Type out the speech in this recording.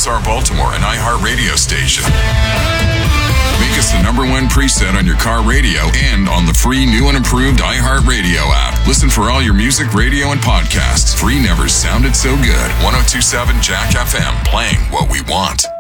KSR Baltimore, an iHeartRadio station. Make us the #1 preset on your car radio and on the free new and improved iHeartRadio app. Listen for all your music, radio, and podcasts. Free never sounded so good. 102.7 Jack FM, playing what we want.